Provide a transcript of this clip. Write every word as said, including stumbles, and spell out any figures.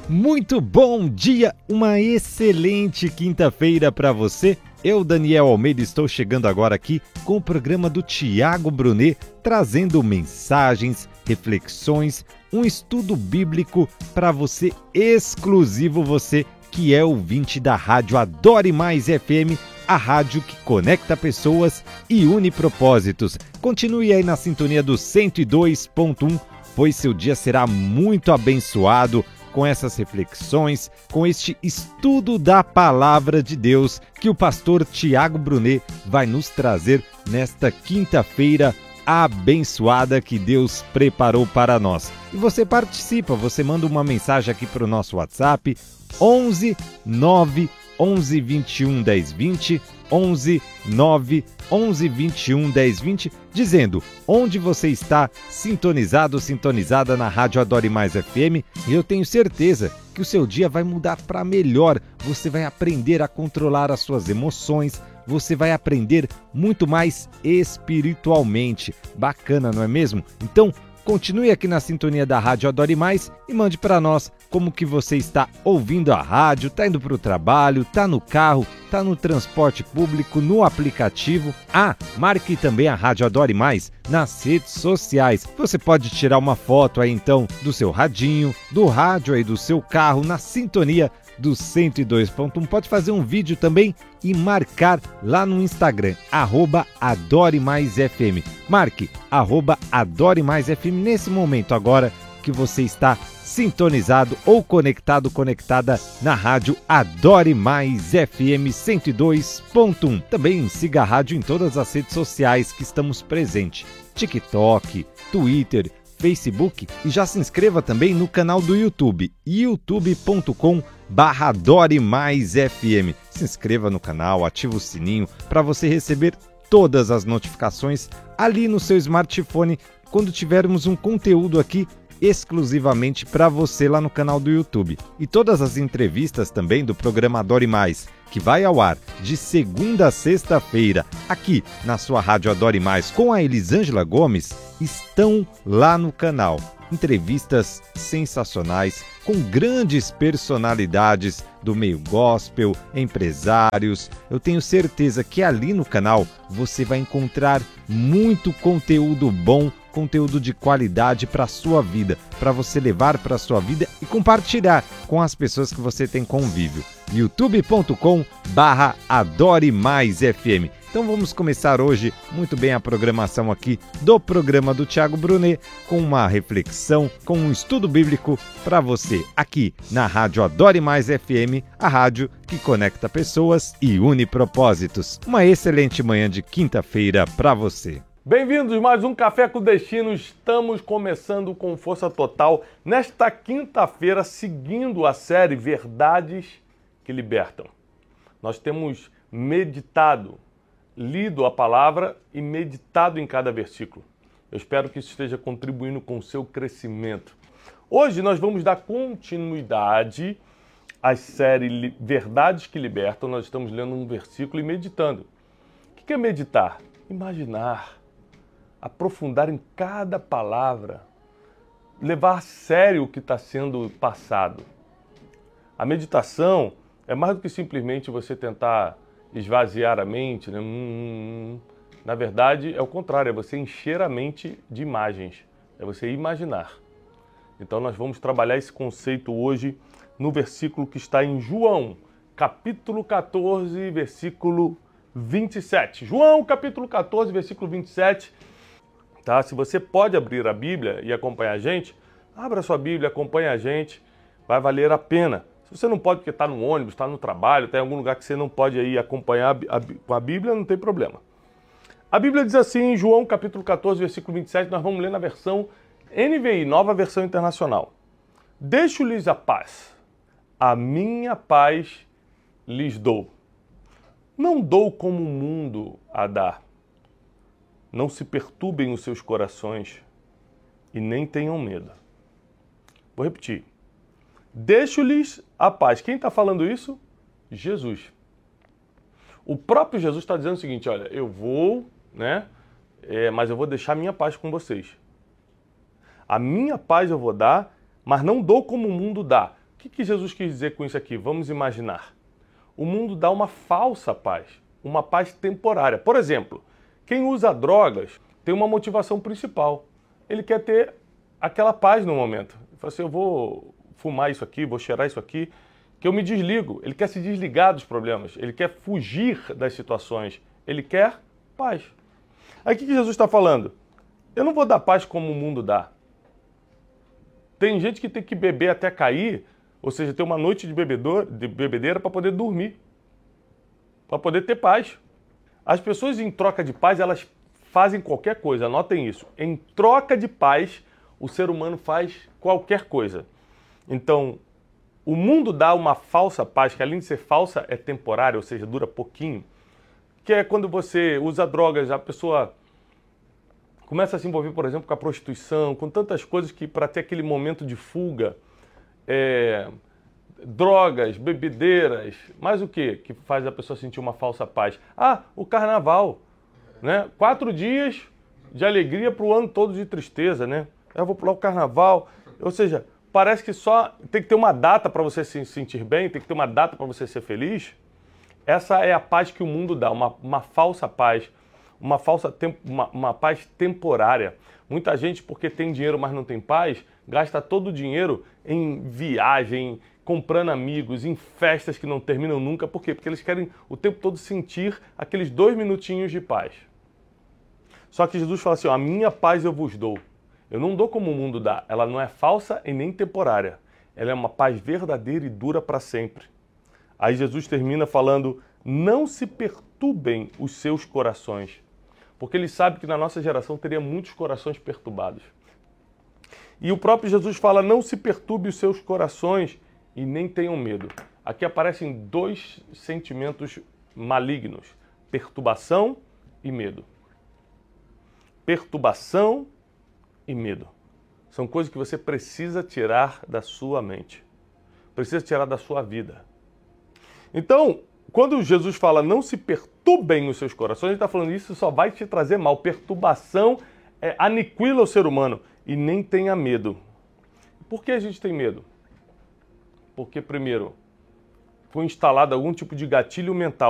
Muito bom dia, uma excelente quinta-feira para você. Eu, Daniel Almeida, estou chegando agora aqui com o programa do Tiago Brunet, trazendo mensagens, reflexões, um estudo bíblico para você, exclusivo você que é ouvinte da rádio Adore Mais F M, a rádio que conecta pessoas e une propósitos. Continue aí na sintonia do cento e dois ponto um, pois seu dia será muito abençoado com essas reflexões, com este estudo da Palavra de Deus que o pastor Tiago Brunet vai nos trazer nesta quinta-feira abençoada que Deus preparou para nós. E você participa, você manda uma mensagem aqui para o nosso WhatsApp, onze nove onze vinte e um dez vinte, onze nove onze vinte e um dez vinte, dizendo onde você está sintonizado, sintonizada na Rádio Adore Mais F M, e eu tenho certeza que o seu dia vai mudar para melhor. Você vai aprender a controlar as suas emoções, você vai aprender muito mais espiritualmente. Bacana, não é mesmo? Então, continue aqui na sintonia da Rádio Adore Mais e mande para nós como que você está ouvindo a rádio, está indo para o trabalho, está no carro, está no transporte público, no aplicativo. Ah, marque também a Rádio Adore Mais nas redes sociais. Você pode tirar uma foto aí então do seu radinho, do rádio aí do seu carro, na sintonia do cento e dois ponto um. Pode fazer um vídeo também e marcar lá no Instagram, arroba Adore Mais F M. Marque, arroba Adore Mais F M nesse momento agora que você está sintonizado ou conectado, conectada na rádio Adore Mais F M cento e dois ponto um. Também siga a rádio em todas as redes sociais que estamos presentes, TikTok, Twitter, Facebook, e já se inscreva também no canal do YouTube, youtube ponto com barra Adore Mais F M. Se inscreva no canal, ative o sininho para você receber todas as notificações ali no seu smartphone quando tivermos um conteúdo aqui exclusivamente para você lá no canal do YouTube. E todas as entrevistas também do programa Adore Mais, que vai ao ar de segunda a sexta-feira, aqui na sua rádio Adore Mais, com a Elisângela Gomes, estão lá no canal. Entrevistas sensacionais com grandes personalidades do meio gospel, empresários. Eu tenho certeza que ali no canal você vai encontrar muito conteúdo bom, conteúdo de qualidade para a sua vida, para você levar para a sua vida e compartilhar com as pessoas que você tem convívio. youtube ponto com barra Adore Mais F M. Então vamos começar hoje muito bem a programação aqui do programa do Tiago Brunet, com uma reflexão, com um estudo bíblico para você aqui na Rádio Adore Mais F M, a rádio que conecta pessoas e une propósitos. Uma excelente manhã de quinta-feira para você. Bem-vindos a mais um Café com Destino. Estamos começando com força total nesta quinta-feira, seguindo a série Verdades que Libertam. Nós temos meditado, lido a palavra e meditado em cada versículo. Eu espero que isso esteja contribuindo com o seu crescimento. Hoje nós vamos dar continuidade à série Verdades que Libertam. Nós estamos lendo um versículo e meditando. O que é meditar? Imaginar, aprofundar em cada palavra, levar a sério o que está sendo passado. A meditação é mais do que simplesmente você tentar esvaziar a mente, né? Hum, na verdade, é o contrário, é você encher a mente de imagens, é você imaginar. Então nós vamos trabalhar esse conceito hoje no versículo que está em João, capítulo quatorze, versículo vinte e sete. João, capítulo quatorze, versículo vinte e sete. Tá? Se você pode abrir a Bíblia e acompanhar a gente, abra a sua Bíblia, acompanhe a gente, vai valer a pena. Se você não pode porque está no ônibus, está no trabalho, está em algum lugar que você não pode aí acompanhar com a Bíblia, não tem problema. A Bíblia diz assim, em João capítulo quatorze, versículo vinte e sete, nós vamos ler na versão N V I, Nova Versão Internacional. Deixo-lhes a paz, a minha paz lhes dou. Não dou como o mundo a dá. Não se perturbem os seus corações e nem tenham medo. Vou repetir. Deixo-lhes a paz. Quem está falando isso? Jesus. O próprio Jesus está dizendo o seguinte, olha, eu vou, né, é, mas eu vou deixar a minha paz com vocês. A minha paz eu vou dar, mas não dou como o mundo dá. O que, que Jesus quis dizer com isso aqui? Vamos imaginar. O mundo dá uma falsa paz, uma paz temporária. Por exemplo, quem usa drogas tem uma motivação principal. Ele quer ter aquela paz no momento. Ele fala assim, eu vou fumar isso aqui, vou cheirar isso aqui, que eu me desligo. Ele quer se desligar dos problemas, ele quer fugir das situações, ele quer paz. Aí o que, que Jesus está falando? Eu não vou dar paz como o mundo dá. Tem gente que tem que beber até cair, ou seja, ter uma noite de, bebedor, de bebedeira para poder dormir, para poder ter paz. As pessoas em troca de paz, elas fazem qualquer coisa, anotem isso. Em troca de paz, o ser humano faz qualquer coisa. Então, o mundo dá uma falsa paz, que além de ser falsa, é temporária, ou seja, dura pouquinho. Que é quando você usa drogas, a pessoa começa a se envolver, por exemplo, com a prostituição, com tantas coisas que para ter aquele momento de fuga, é, drogas, bebedeiras, mais o que que faz a pessoa sentir uma falsa paz? Ah, o carnaval, né? Quatro dias de alegria para o ano todo de tristeza, né? Eu vou pular o carnaval, ou seja, parece que só tem que ter uma data para você se sentir bem, tem que ter uma data para você ser feliz. Essa é a paz que o mundo dá, uma, uma falsa paz, uma, falsa uma, uma paz temporária. Muita gente, porque tem dinheiro, mas não tem paz, gasta todo o dinheiro em viagem, comprando amigos, em festas que não terminam nunca. Por quê? Porque eles querem o tempo todo sentir aqueles dois minutinhos de paz. Só que Jesus fala assim, ó, a minha paz eu vos dou. Eu não dou como o mundo dá. Ela não é falsa e nem temporária. Ela é uma paz verdadeira e dura para sempre. Aí Jesus termina falando, não se perturbem os seus corações. Porque ele sabe que na nossa geração teria muitos corações perturbados. E o próprio Jesus fala, não se perturbe os seus corações e nem tenham medo. Aqui aparecem dois sentimentos malignos, perturbação e medo. Perturbação e medo. São coisas que você precisa tirar da sua mente. Precisa tirar da sua vida. Então, quando Jesus fala não se perturbem os seus corações, ele está falando isso só vai te trazer mal. Perturbação é, aniquila o ser humano e nem tenha medo. Por que a gente tem medo? Porque, primeiro, foi instalado algum tipo de gatilho mental.